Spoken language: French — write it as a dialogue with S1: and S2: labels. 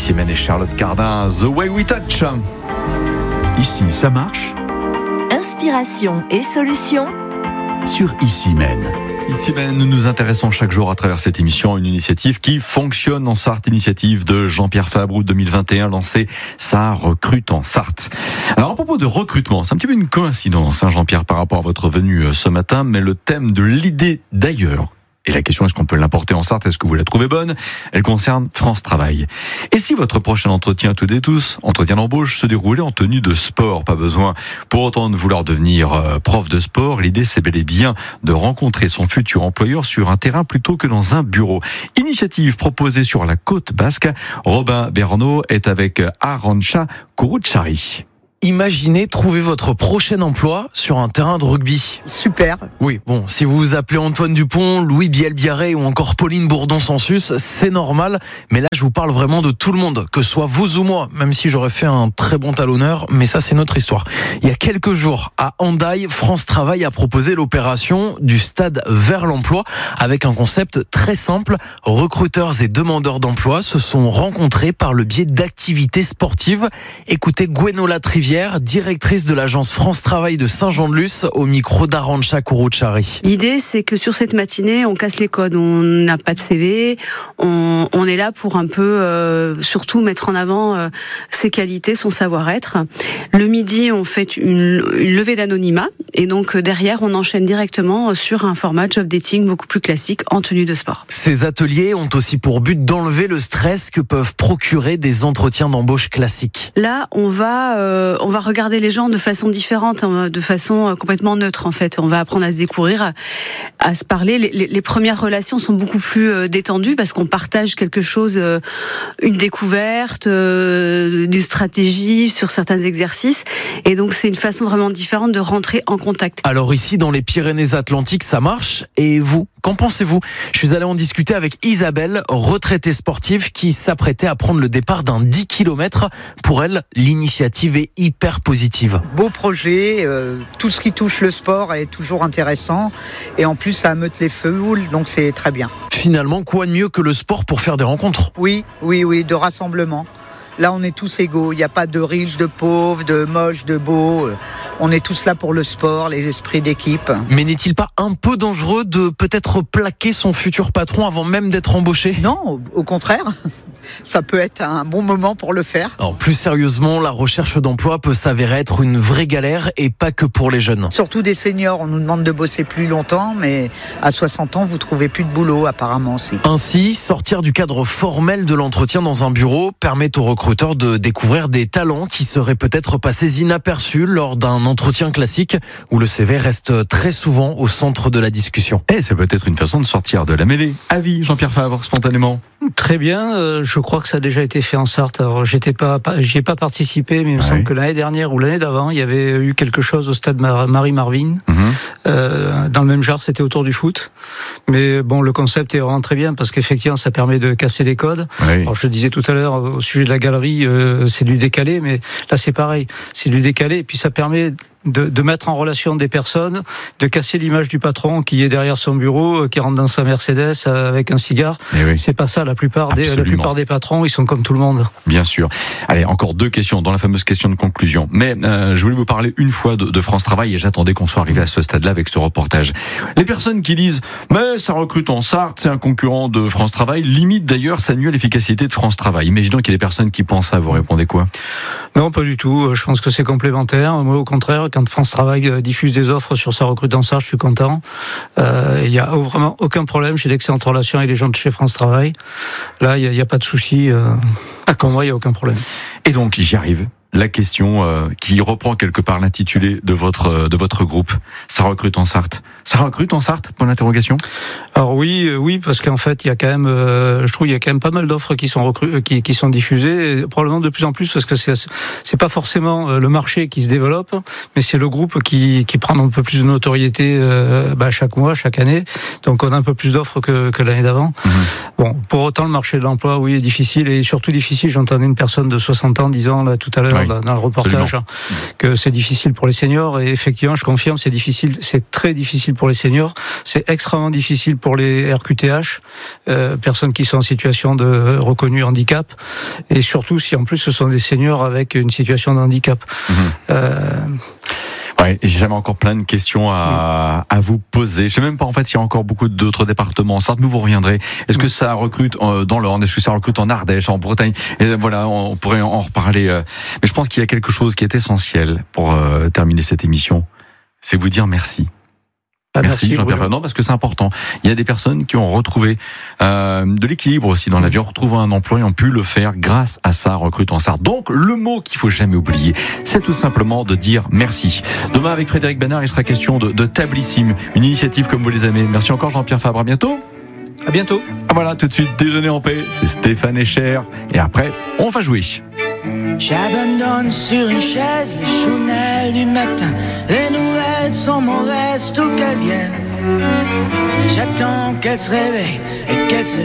S1: Ici Mène et Charlotte Cardin, The Way We Touch.
S2: Ici, ça marche.
S3: Inspiration et solutions
S2: Sur Ici Mène.
S1: Ici, nous nous intéressons chaque jour à travers cette émission à une initiative qui fonctionne en Sarthe, initiative de Jean-Pierre Fabre, août 2021, lancée Ça recrute en Sarthe. Alors, à propos de recrutement, c'est un petit peu une coïncidence, Jean-Pierre, par rapport à votre venue ce matin, mais le thème de l'idée d'ailleurs. Et la question, est-ce qu'on peut l'importer en Sarthe? Est-ce que vous la trouvez bonne? Elle concerne France Travail. Et si votre prochain entretien, toutes et tous, entretien d'embauche, se déroulait en tenue de sport? Pas besoin pour autant de vouloir devenir prof de sport. L'idée, c'est bel et bien de rencontrer son futur employeur sur un terrain plutôt que dans un bureau. Initiative proposée sur la côte basque. Robin Bernot est avec Arantxa Kuruchari.
S4: Imaginez trouver votre prochain emploi sur un terrain de rugby.
S5: Super.
S4: Oui, bon, si vous vous appelez Antoine Dupont, Louis Biel-Biarré ou encore Pauline Bourdon-Sansus, c'est normal. Mais là, je vous parle vraiment de tout le monde, que ce soit vous ou moi, même si j'aurais fait un très bon talonneur, mais ça, c'est notre histoire. Il y a quelques jours, à Hendaye, France Travail a proposé l'opération du stade vers l'emploi avec un concept très simple. Recruteurs et demandeurs d'emploi se sont rencontrés par le biais d'activités sportives. Écoutez Gwenola Trivière, directrice de l'agence France Travail de Saint-Jean-de-Luz, au micro d'Arantxa Kuruchari.
S6: L'idée, c'est que sur cette matinée, on casse les codes. On n'a pas de CV. On est là pour un peu, surtout mettre en avant ses qualités, son savoir-être. Le midi, on fait une levée d'anonymat. Et donc, derrière, on enchaîne directement sur un format job dating beaucoup plus classique en tenue de sport.
S4: Ces ateliers ont aussi pour but d'enlever le stress que peuvent procurer des entretiens d'embauche classiques.
S6: Là, on va regarder les gens de façon différente, de façon complètement neutre en fait. On va apprendre à se découvrir, à se parler. Les premières relations sont beaucoup plus détendues parce qu'on partage quelque chose, une découverte, des stratégies sur certains exercices. Et donc c'est une façon vraiment différente de rentrer en contact.
S4: Alors ici, dans les Pyrénées-Atlantiques, ça marche. Et vous, qu'en pensez-vous? Je suis allé en discuter avec Isabelle, retraitée sportive, qui s'apprêtait à prendre le départ d'un 10 km. Pour elle, l'initiative est hyper positive.
S5: Beau projet, tout ce qui touche le sport est toujours intéressant. Et en plus, ça ameute les foules, donc c'est très bien.
S4: Finalement, quoi de mieux que le sport pour faire des rencontres?
S5: Oui, de rassemblement. Là, on est tous égaux. Il n'y a pas de riches, de pauvres, de moches, de beaux. On est tous là pour le sport, les esprits d'équipe.
S4: Mais n'est-il pas un peu dangereux de peut-être plaquer son futur patron avant même d'être embauché?
S5: Non, au contraire. Ça peut être un bon moment pour le faire.
S4: Alors, plus sérieusement, la recherche d'emploi peut s'avérer être une vraie galère et pas que pour les jeunes.
S5: Surtout des seniors, on nous demande de bosser plus longtemps, mais à 60 ans, vous trouvez plus de boulot apparemment aussi.
S4: Ainsi, sortir du cadre formel de l'entretien dans un bureau permet aux recruteurs de découvrir des talents qui seraient peut-être passés inaperçus lors d'un entretien classique où le CV reste très souvent au centre de la discussion.
S1: Et c'est peut-être une façon de sortir de la mêlée. Avis, Jean-Pierre Fabre, spontanément.
S7: Très bien, je crois que ça a déjà été fait en Sarthe. Alors, j'y ai pas participé, mais il me semble que l'année dernière ou l'année d'avant, il y avait eu quelque chose au stade Marie-Marvin. Dans le même genre, c'était autour du foot. Mais bon, le concept est vraiment très bien parce qu'effectivement, ça permet de casser les codes. Oui. Alors, je disais tout à l'heure au sujet de la galerie, c'est du décalé, mais là, c'est pareil. C'est du décalé et puis ça permet de mettre en relation des personnes, de casser l'image du patron qui est derrière son bureau, qui rentre dans sa Mercedes avec un cigare. Oui. C'est pas ça, la plupart des patrons, ils sont comme tout le monde.
S1: Bien sûr. Allez, encore 2 questions dans la fameuse question de conclusion. Mais je voulais vous parler une fois de France Travail et j'attendais qu'on soit arrivé à ce stade-là avec ce reportage. Les personnes qui disent « mais ça recrute en Sarthe, c'est un concurrent de France Travail », limite d'ailleurs, ça nuit à l'efficacité de France Travail. Imaginons qu'il y ait des personnes qui pensent ça, vous répondez quoi?
S7: Non, pas du tout. Je pense que c'est complémentaire. Moi, au contraire, quand France Travail diffuse des offres sur sa recrute en Sarthe, je suis content. Il n'y a vraiment aucun problème. J'ai d'excellentes relations avec les gens de chez France Travail. Là, il n'y a pas de souci. Comme moi, il n'y a aucun problème.
S1: Et donc, j'y arrive. La question qui reprend quelque part l'intitulé de votre groupe. Ça recrute en Sarthe. Ça recrute en Sarthe, point d'interrogation?
S7: Alors oui, parce qu'en fait, il y a quand même, je trouve, il y a quand même pas mal d'offres qui sont diffusées, et probablement de plus en plus parce que c'est pas forcément le marché qui se développe, mais c'est le groupe qui prend un peu plus de notoriété chaque mois, chaque année. Donc on a un peu plus d'offres que l'année d'avant. Bon, pour autant, le marché de l'emploi, oui, est difficile et surtout difficile. J'entendais une personne de 60 ans disant là tout à l'heure. dans le reportage, que c'est difficile pour les seniors. Et effectivement, je confirme, c'est difficile, c'est très difficile pour les seniors. C'est extrêmement difficile pour les RQTH, personnes qui sont en situation de reconnu handicap. Et surtout, si en plus ce sont des seniors avec une situation de handicap.
S1: Ouais, j'avais encore plein de questions à vous poser. Je sais même pas en fait s'il y a encore beaucoup d'autres départements en Sarthe, mais vous reviendrez. Est-ce que ça recrute dans le Rhône? Est-ce que ça recrute en Ardèche, en Bretagne? Et voilà, on pourrait en reparler. Mais je pense qu'il y a quelque chose qui est essentiel pour terminer cette émission. C'est vous dire merci. Merci Jean-Pierre Fabreau, parce que c'est important. Il y a des personnes qui ont retrouvé de l'équilibre aussi dans la vie, ont retrouvé un emploi et ont pu le faire grâce à ça, Recrute en Sarthe. Donc le mot qu'il faut jamais oublier, c'est tout simplement de dire merci. Demain avec Frédéric Bénard, il sera question de Tablissime, une initiative comme vous les aimez. Merci encore Jean-Pierre Fabre, à bientôt.
S7: À bientôt.
S1: Voilà, tout de suite, Déjeuner en paix, c'est Stéphane Echer. Et après, on va jouer.
S8: J'abandonne sur une chaise les chounelles du matin. Les nouvelles sont mauvaises, tout qu'elles viennent. J'attends qu'elle se réveille et qu'elle se